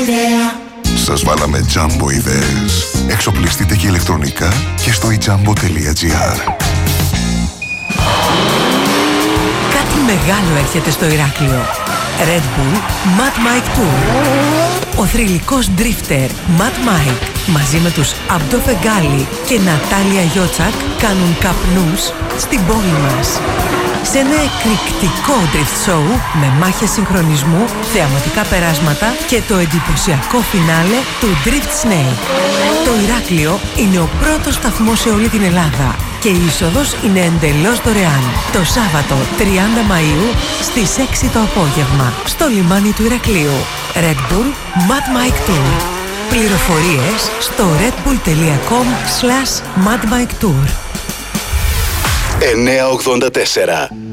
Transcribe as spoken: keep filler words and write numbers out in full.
ιδέα. Σας βάλαμε Jumbo ιδέες. Εξοπλιστείτε και ηλεκτρονικά και στο i jumbo τελεία gr. Κάτι μεγάλο έρχεται στο Ηράκλειο. Red Bull Mad Mike Tour. Ο θρυλικός drifter Mad Mike μαζί με τους Αμπτό Φεγγάλι και Νατάλια Γιότσακ κάνουν καπνούς στην πόλη μας. Σε ένα εκρηκτικό drift show με μάχες συγχρονισμού, θεαματικά περάσματα και το εντυπωσιακό φινάλε του Drift Snake. Το Ηράκλειο είναι ο πρώτος σταθμός σε όλη την Ελλάδα και η είσοδος είναι εντελώς δωρεάν. Το Σάββατο τριάντα Μαΐου στις έξι το απόγευμα στο λιμάνι του Ηρακλείου. Red Bull Mad Mike Tour. Πληροφορίες στο redbull τελεία com slash mad mike tour. εννιακόσια ογδόντα τέσσερα